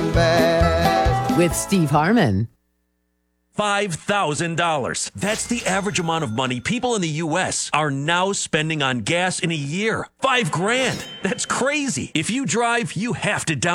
second best. With Steve Harmon. $5,000. That's the average amount of money people in the U.S. are now spending on gas in a year. $5,000. That's crazy. If you drive, you have to down